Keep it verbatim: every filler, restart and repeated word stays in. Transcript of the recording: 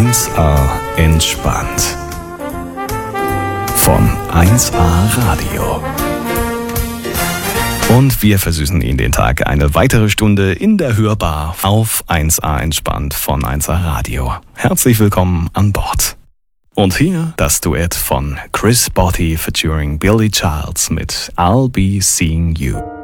eins A entspannt. Von eins A Radio. Und wir versüßen Ihnen den Tag eine weitere Stunde in der Hörbar auf eins A entspannt von eins A Radio. Herzlich willkommen an Bord. Und hier das Duett von Chris Botti featuring Billy Childs mit I'll Be Seeing You.